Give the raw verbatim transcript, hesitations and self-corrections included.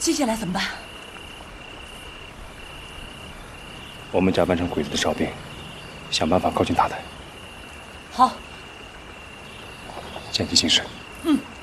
接下来怎么办？ 我们假扮成鬼子的哨兵，想办法靠近塔台。 好， 见机行事。 嗯。